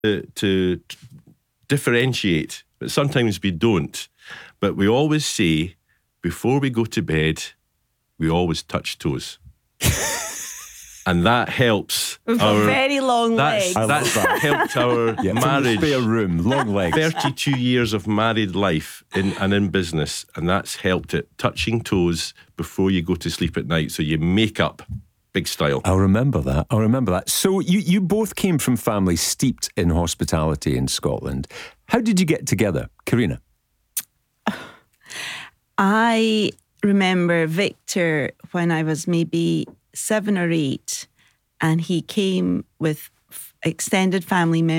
to differentiate, but sometimes we don't. But we always say, before we go to bed, we always touch toes. And that helps. We've got very long legs. That's helped our marriage. Spare room, long legs. 32 years of married life in business, and that's helped it. Touching toes before you go to sleep at night, so you make up big style. I'll remember that. So you both came from families steeped in hospitality in Scotland. How did you get together, Karina? I remember Victor when I was maybe 7 or 8, and he came with extended family members.